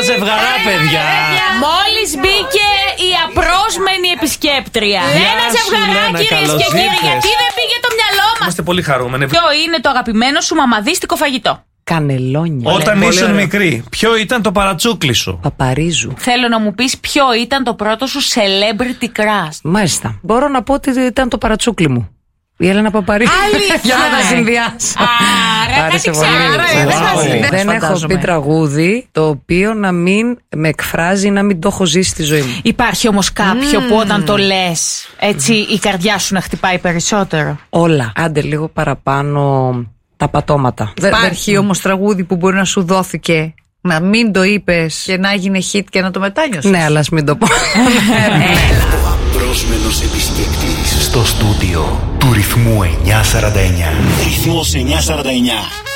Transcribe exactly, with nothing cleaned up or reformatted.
ζευγαρά, παιδιά. Μόλις μπήκε η απρόσμενη επισκέπτρια. Ένα ζευγαράκι, κυρίες και κύριοι. Γιατί δεν πήγε το μυαλό μας? Είμαστε πολύ χαρούμενοι. Ποιο είναι το αγαπημένο σου μαμαδίστικο φαγητό? Κανελόνια. Όταν ήσουν μικρή, ποιο ήταν το παρατσούκλι σου? Παπαρίζου. Θέλω να μου πεις ποιο ήταν το πρώτο σου celebrity crush. Μάλιστα. Μπορώ να πω ότι ήταν το παρατσούκλι μου. Η Έλενα Παπαρίζου. Για να τα συνδυάσω. Άρα κάτι ξέρω. Δεν έχω πει τραγούδι το οποίο να μην με εκφράζει, να μην το έχω ζήσει στη ζωή μου. Υπάρχει όμως κάποιο που όταν το λες, έτσι η καρδιά σου να χτυπάει περισσότερο? Όλα. Άντε λίγο παραπάνω τα πατώματα. Υπάρχει όμως τραγούδι που μπορεί να σου δόθηκε, να μην το είπες και να έγινε hit και να το μετάνιωσες? Ναι, αλλά ας μην το πω. Ο απρόσμενος επισκέπτης στο στούντιο του Ρυθμού εννιακόσια σαράντα εννιά. Ρυθμός εννιακόσια σαράντα εννιά.